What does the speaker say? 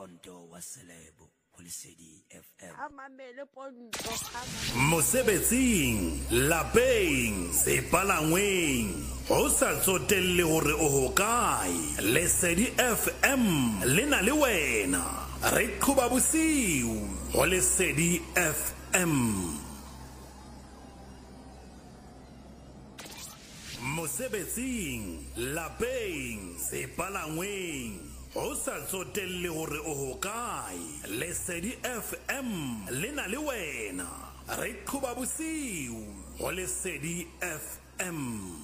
Ponto wa Selebo ho Lesedi FM. Amamele Ponto Mosebetsing, lapeng, sepalangweng, ho sa tsotelle hore o hokae. Lesedi FM le na le wena. Re qhoba bosiu ho Lesedi FM. Mosebetsing, lapeng, sepalangweng, ho sa tsotelle hore o hokae. Lesedi FM le na le wena. Re qhoba bosiu ho Lesedi FM.